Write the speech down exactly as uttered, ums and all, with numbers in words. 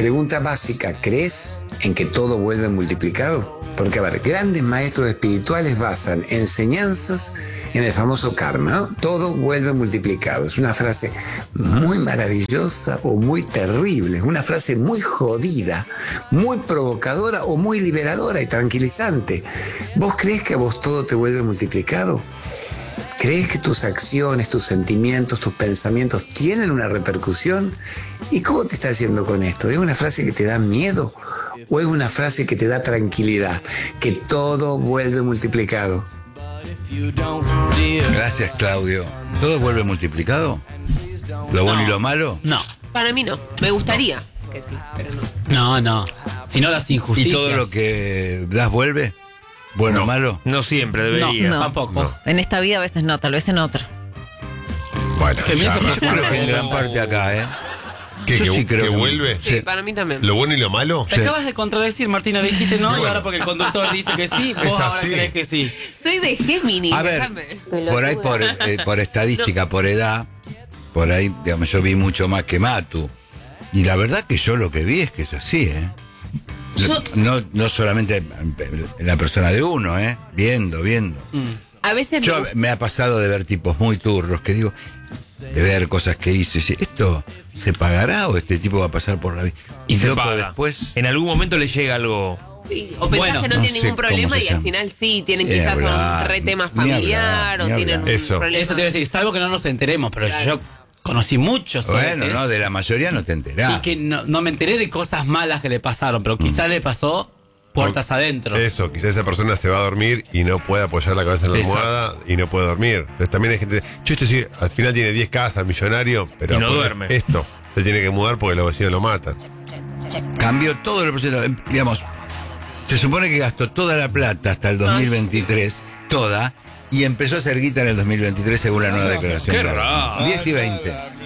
Pregunta básica, ¿crees en que todo vuelve multiplicado? Porque, a ver, grandes maestros espirituales basan enseñanzas en el famoso karma, ¿no? Todo vuelve multiplicado. Es una frase muy maravillosa o muy terrible, es una frase muy jodida, muy provocadora o muy liberadora y tranquilizante. ¿Vos crees que a vos todo te vuelve multiplicado? ¿Crees que tus acciones, tus sentimientos, tus pensamientos tienen una repercusión? ¿Y cómo te estás haciendo con esto? ¿Es una frase que te da miedo o es una frase que te da tranquilidad? Que todo vuelve multiplicado. Gracias, Claudio. ¿Todo vuelve multiplicado? ¿Lo bueno No. y lo malo? No. Para mí no. Me gustaría que sí, pero no. No, no. Si no, las injusticias. ¿Y todo lo que das vuelve? ¿Bueno o malo? No siempre debería. No, No. tampoco. No. En esta vida a veces no, tal vez en otra. Bueno, Que mira ya, que más- Yo creo que en gran parte acá, ¿eh? ¿Qué, Yo que, sí creo que que- vuelve? Sí, Sí. para mí también. ¿Lo bueno y lo malo? Te acabas de contradecir, Martina, dijiste no, y ahora porque el conductor dice que sí, vos Es ahora así. crees que sí. Soy de Géminis, A ver, déjame. por ahí por, eh, por estadística, por edad, por ahí, digamos, yo vi mucho más que Matu. Y la verdad que yo lo que vi es que es así, ¿eh? Yo- No, no solamente en la persona de uno, ¿eh? Viendo, viendo. A veces Yo me... me ha pasado de ver tipos muy turros que digo, de ver cosas que hizo y decir, ¿esto se pagará o este tipo va a pasar por la vida? Y se loco, paga. después. En algún momento le llega algo. Sí, o pensás Bueno, que no, no tiene sé ningún cómo problema se y al llama. final sí, tienen Ni quizás hablar, un re tema ni hablar, familiar ni o tienen hablar. un Eso. problema. Eso te iba a decir, salvo que no nos enteremos, pero yo conocí muchos. Bueno, ¿sabes? no, de la mayoría no te enterás. Y que no, no me enteré de cosas malas que le pasaron, pero quizás le pasó puertas adentro. Eso, quizás esa persona se va a dormir y no puede apoyar la cabeza en la Exacto. almohada y no puede dormir. Entonces también hay gente, yo esto sí, al final tiene diez casas, millonario, pero Y no por duerme. esto se tiene que mudar porque los vecinos lo matan. Cambió todo el proceso. Em, Digamos, se supone que gastó toda la plata hasta el dos mil veintitrés, toda, y empezó a hacer guita en el dos mil veintitrés según la nueva declaración. Qué de la- raro. diez y veinte.